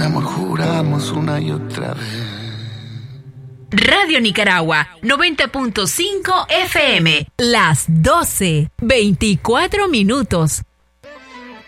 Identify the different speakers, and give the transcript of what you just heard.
Speaker 1: amor juramos una y otra vez.
Speaker 2: Radio Nicaragua, 90.5 FM. Las 12:24.